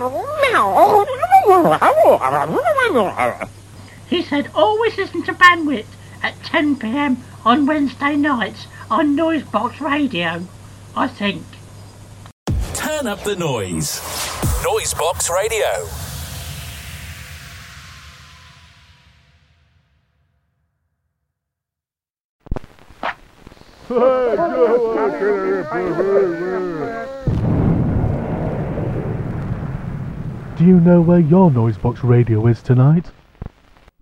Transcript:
He said always listen to Bandwidth at 10 p.m. on Wednesday nights on Noisebox Radio, I think. Turn up the noise. Noisebox Radio. Do you know where your Noisebox Radio is tonight?